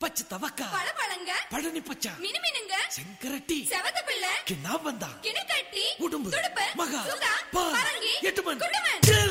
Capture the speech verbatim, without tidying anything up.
பச்சை தவக்கா, பழபழங்க, பழனி பச்சா, மினுமினுங்க, செங்கரட்டி, செவத்த பிள்ளை, கிண்ணாம்பந்தா, கிணிக்கட்டி, உடும்பு, துடுப்பு, மகா, சுகா, பா, பரங்கி, எட்டுமன், குண்டுமன்.